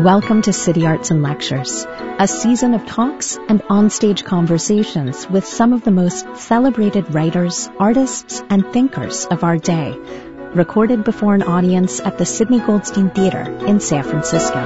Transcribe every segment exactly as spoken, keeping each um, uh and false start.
Welcome to City Arts and Lectures, a season of talks and onstage conversations with some of the most celebrated writers, artists, and thinkers of our day, recorded before an audience at the Sidney Goldstein Theater in San Francisco.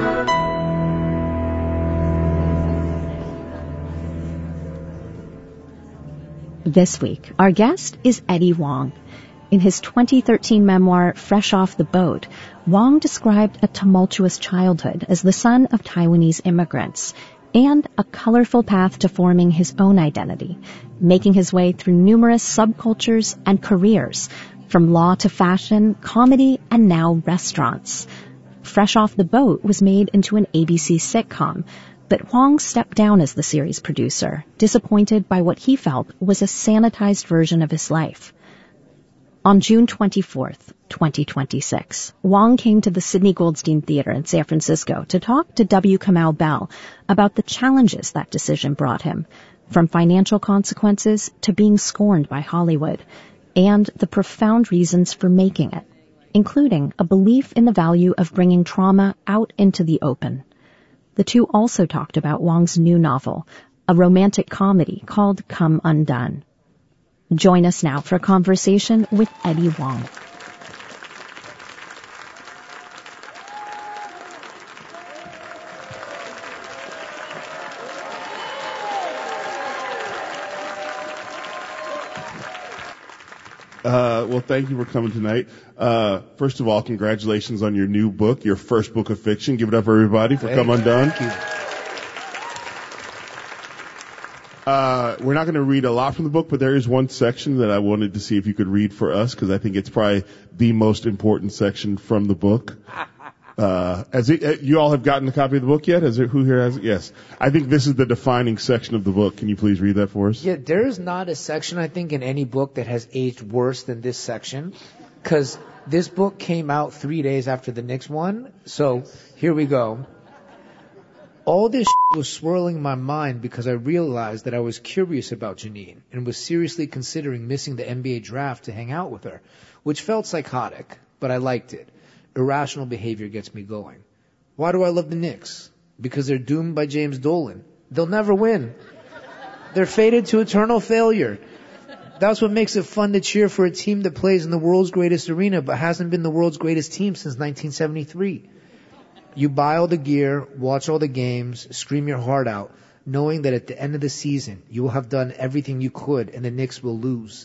This week, our guest is Eddie Huang. In his twenty thirteen memoir, Fresh Off the Boat, Huang described a tumultuous childhood as the son of Taiwanese immigrants and a colorful path to forming his own identity, making his way through numerous subcultures and careers, from law to fashion, comedy, and now restaurants. Fresh Off the Boat was made into an A B C sitcom, but Huang stepped down as the series producer, disappointed by what he felt was a sanitized version of his life. On June twenty-fourth, twenty twenty-six, Huang came to the Sidney Goldstein Theater in San Francisco to talk to W. Kamau Bell about the challenges that decision brought him, from financial consequences to being scorned by Hollywood, and the profound reasons for making it, including a belief in the value of bringing trauma out into the open. The two also talked about Huang's new novel, a romantic comedy called Come Undone. Join us now for a conversation with Eddie Huang. Uh, well, thank you for coming tonight. Uh, first of all, congratulations on your new book, your first book of fiction. Give it up, everybody, for Come Undone. Thank you. Uh, we're not going to read a lot from the book, but there is one section that I wanted to see if you could read for us, because I think it's probably the most important section from the book. Uh, as it, you all have gotten a copy of the book yet? Is it, who here has it? Yes. I think this is the defining section of the book. Can you please read that for us? Yeah, there is not a section, I think, in any book that has aged worse than this section, because this book came out three days after the Knicks one. So here we go. All this shit was swirling in my mind because I realized that I was curious about Janine and was seriously considering missing the N B A draft to hang out with her, which felt psychotic, but I liked it. Irrational behavior gets me going. Why do I love the Knicks? Because they're doomed by James Dolan. They'll never win. They're fated to eternal failure. That's what makes it fun to cheer for a team that plays in the world's greatest arena but hasn't been the world's greatest team since nineteen seventy-three. You buy all the gear, watch all the games, scream your heart out, knowing that at the end of the season, you will have done everything you could and the Knicks will lose.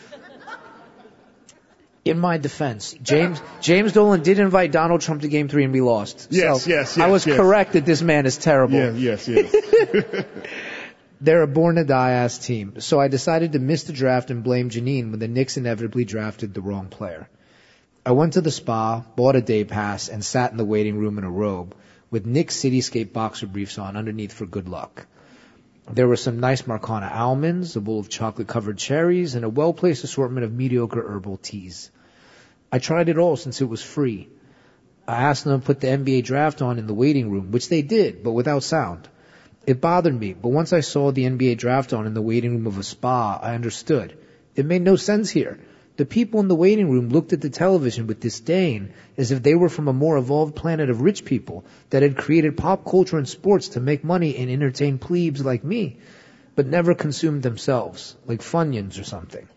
In my defense, James James Dolan did invite Donald Trump to Game three and we lost. Yes, so yes, yes. I was yes. correct that this man is terrible. Yeah, yes, yes. They're a born-to-die-ass team, so I decided to miss the draft and blame Janine when the Knicks inevitably drafted the wrong player. I went to the spa, bought a day pass, and sat in the waiting room in a robe with Knicks Cityscape boxer briefs on underneath for good luck. There were some nice Marcana almonds, a bowl of chocolate-covered cherries, and a well-placed assortment of mediocre herbal teas. I tried it all since it was free. I asked them to put the N B A draft on in the waiting room, which they did, but without sound. It bothered me, but once I saw the N B A draft on in the waiting room of a spa, I understood. It made no sense here. The people in the waiting room looked at the television with disdain, as if they were from a more evolved planet of rich people that had created pop culture and sports to make money and entertain plebes like me, but never consumed themselves, like Funyuns or something.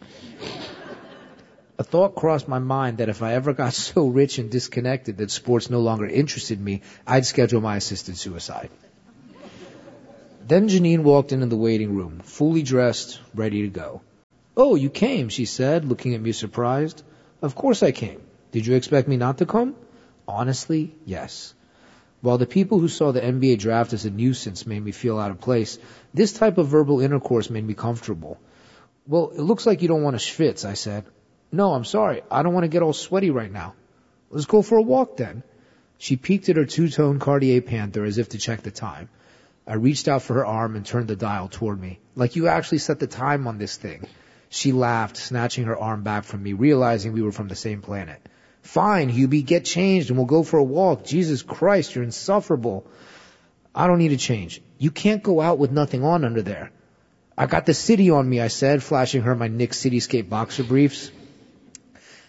A thought crossed my mind that if I ever got so rich and disconnected that sports no longer interested me, I'd schedule my assisted suicide. Then Janine walked into the waiting room, fully dressed, ready to go. "Oh, you came," she said, looking at me surprised. "Of course I came. Did you expect me not to come?" Honestly, yes. While the people who saw the N B A draft as a nuisance made me feel out of place, this type of verbal intercourse made me comfortable. "Well, it looks like you don't want to schwitz," I said. "No, I'm sorry. I don't want to get all sweaty right now." "Let's go for a walk then." She peeked at her two-tone Cartier Panther as if to check the time. I reached out for her arm and turned the dial toward me. "Like you actually set the time on this thing." She laughed, snatching her arm back from me, realizing we were from the same planet. "Fine, Hubie, get changed and we'll go for a walk. Jesus Christ, you're insufferable." "I don't need to change. You can't go out with nothing on under there." "I got the city on me," I said, flashing her my Knicks Cityscape boxer briefs.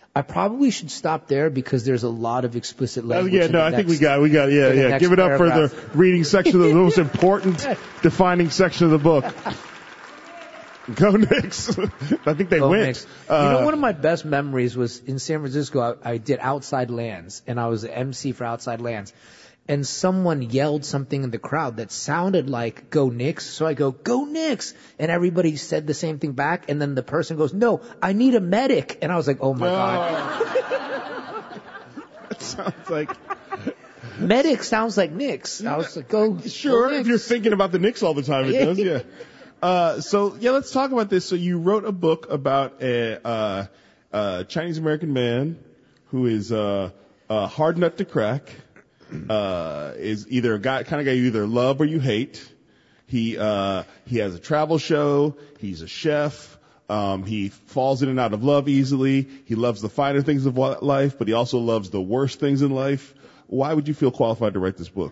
I probably should stop there because there's a lot of explicit Oh, language. yeah, in no, the I next, think we got, we got, yeah, in the yeah. next Give it up paragraph. for the reading section of the most important, defining section of the book. Go Knicks. I think they Go win. Knicks. Uh, you know, one of my best memories was in San Francisco. I, I did Outside Lands, and I was the M C for Outside Lands. And someone yelled something in the crowd that sounded like "Go Knicks." So I go, "Go Knicks," and everybody said the same thing back. And then the person goes, "No, I need a medic." And I was like, "Oh my no. god!" That sounds like. Medic sounds like Knicks. I was like, "Go." Sure, go if you're thinking about the Knicks all the time, it does. Yeah. Uh, so yeah, let's talk about this. So you wrote a book about a uh, uh, Chinese American man who is uh, a hard nut to crack. Uh, is either a guy, kind of guy you either love or you hate. He, uh, he has a travel show. He's a chef. Um, he falls in and out of love easily. He loves the finer things of life, but he also loves the worst things in life. Why would you feel qualified to write this book?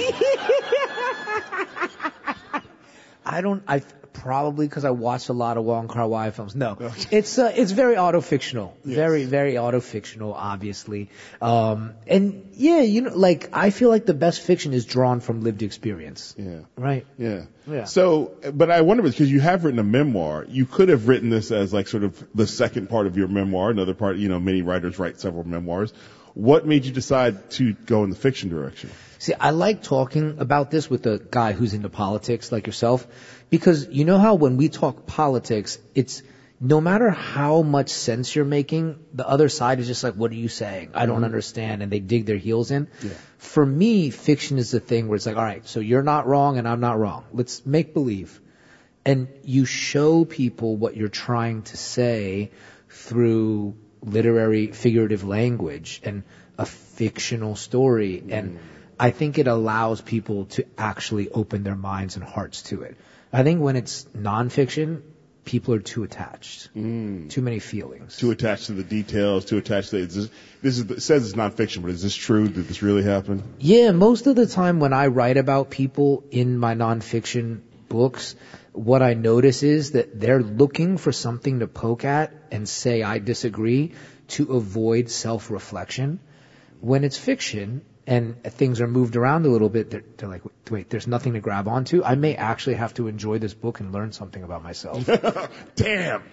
I don't, I, probably because I watched a lot of Wong Kar-wai films. No, it's, uh, it's very auto-fictional. Yes. Very, very auto-fictional, obviously. Um, and yeah, you know, like, I feel like the best fiction is drawn from lived experience. Yeah. Right? Yeah. Yeah. So, but I wonder, because you have written a memoir, you could have written this as like sort of the second part of your memoir, another part, you know, many writers write several memoirs. What made you decide to go in the fiction direction? See, I like talking about this with a guy who's into politics like yourself, because you know how when we talk politics, it's no matter how much sense you're making, the other side is just like, what are you saying? I don't mm-hmm. understand. And they dig their heels in. Yeah. For me, fiction is the thing where it's like, all right, so you're not wrong and I'm not wrong. Let's make believe. And you show people what you're trying to say through literary figurative language and a fictional story. Mm. And I think it allows people to actually open their minds and hearts to it. I think when it's nonfiction, people are too attached, mm. too many feelings. Too attached to the details, too attached to this. This is, it says it's nonfiction, but is this true? Did this really happen? Yeah, most of the time when I write about people in my nonfiction books, what I notice is that they're looking for something to poke at and say, I disagree, to avoid self-reflection. When it's fiction and things are moved around a little bit, they're, they're like, wait, there's nothing to grab onto. I may actually have to enjoy this book and learn something about myself. Damn.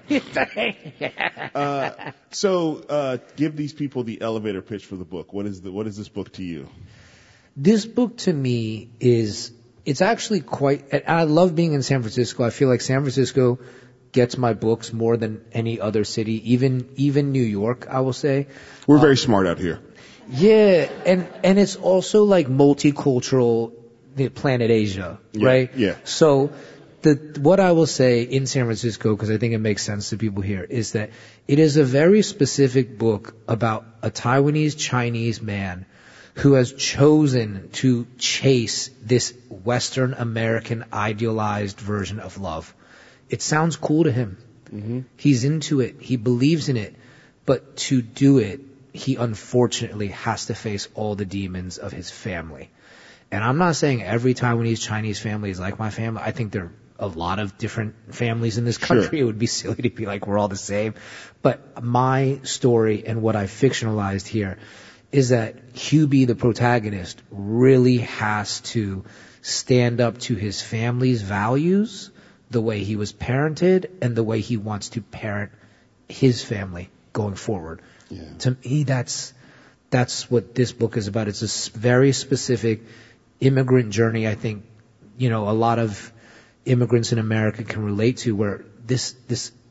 uh, so, uh, give these people the elevator pitch for the book. What is the, what is this book to you? This book to me is, it's actually quite, and I love being in San Francisco. I feel like San Francisco gets my books more than any other city, even, even New York, I will say. We're um, very smart out here. Yeah, and, and it's also like multicultural, the planet Asia, yeah, right? Yeah. So the, what I will say in San Francisco, because I think it makes sense to people here, is that it is a very specific book about a Taiwanese Chinese man who has chosen to chase this Western American idealized version of love. It sounds cool to him. Mm-hmm. He's into it. He believes in it. But to do it, he unfortunately has to face all the demons of his family. And I'm not saying every Taiwanese Chinese family is like my family. I think there are a lot of different families in this country. Sure. It would be silly to be like we're all the same. But my story and what I fictionalized here is that Hubie, the protagonist, really has to stand up to his family's values, the way he was parented, and the way he wants to parent his family going forward. Yeah. To me, that's that's what this book is about. It's a very specific immigrant journey. I think, you know, a lot of immigrants in America can relate to, where this this